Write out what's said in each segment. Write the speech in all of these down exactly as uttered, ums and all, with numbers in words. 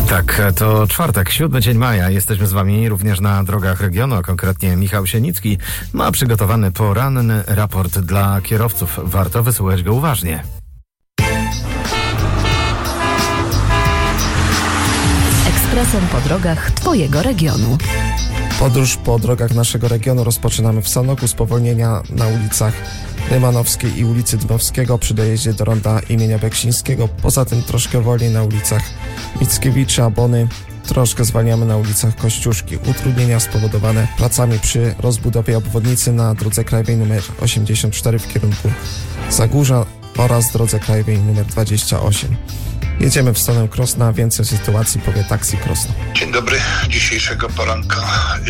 Tak, to czwartek, siódmy dzień maja. Jesteśmy z wami również na drogach regionu, a konkretnie Michał Sienicki ma przygotowany poranny raport dla kierowców. Warto wysłuchać go uważnie. Ekspresem po drogach twojego regionu. Podróż po drogach naszego regionu rozpoczynamy w Sanoku. Spowolnienia na ulicach Rymanowskiej i ulicy Dmowskiego przy dojeździe do ronda imienia Beksińskiego. Poza tym troszkę wolniej na ulicach Mickiewicza, Bony. Troszkę zwalniamy na ulicach Kościuszki. Utrudnienia spowodowane pracami przy rozbudowie obwodnicy na drodze krajowej nr osiemdziesiąt cztery w kierunku Zagórza oraz drodze krajowej nr dwadzieścia osiem. Jedziemy w stronę Krosna, więcej o sytuacji powie Taksi Krosno. Dzień dobry, dzisiejszego poranka.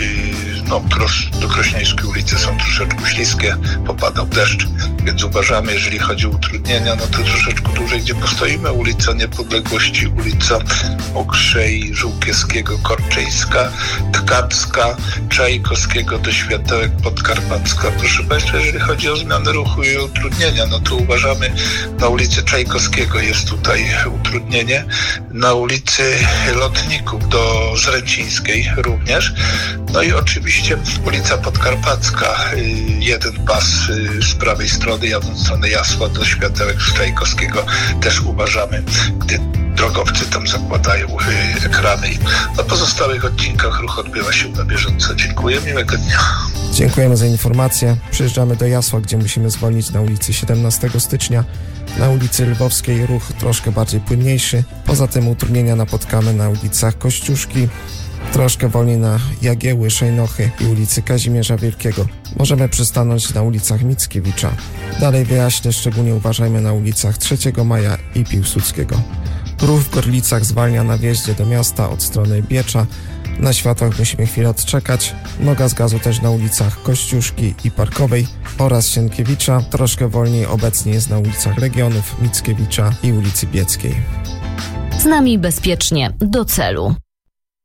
No, do Krośnieńskiej ulicy są troszeczkę śliskie, popadał deszcz, więc uważamy, jeżeli chodzi o utrudnienia, no to troszeczkę dłużej, gdzie postoimy. Ulica Niepodległości, ulica Okrzej, Żółkiewskiego, Korczyńska, Tkacka, Czajkowskiego do Światełek, Podkarpacka. Proszę Państwa, jeżeli chodzi o zmianę ruchu i utrudnienia, no to uważamy, na ulicy Czajkowskiego jest tutaj utrudnienie. Na ulicy Lotników do Zręcińskiej również. No i oczywiście ulica Podkarpacka, jeden pas z prawej strony, jadąc w stronę Jasła do Światełek z Czajkowskiego też uważamy, gdy drogowcy tam zakładają ekrany. Na pozostałych odcinkach ruch odbywa się na bieżąco. Dziękuję, miłego dnia. Dziękujemy za informację. Przyjeżdżamy do Jasła, gdzie musimy zwolnić na ulicy siedemnastego stycznia. Na ulicy Lwowskiej ruch troszkę bardziej płynniejszy. Poza tym utrudnienia napotkamy na ulicach Kościuszki, troszkę wolniej na Jagieły, Szejnochy i ulicy Kazimierza Wielkiego. Możemy przystanąć na ulicach Mickiewicza. Dalej wyjaśnię, szczególnie uważajmy na ulicach trzeciego maja i Piłsudskiego. Ruch w Gorlicach zwalnia na wjeździe do miasta od strony Biecza. Na światłach musimy chwilę odczekać. Noga z gazu też na ulicach Kościuszki i Parkowej oraz Sienkiewicza. Troszkę wolniej obecnie jest na ulicach Legionów, Mickiewicza i ulicy Bieckiej. Z nami bezpiecznie do celu.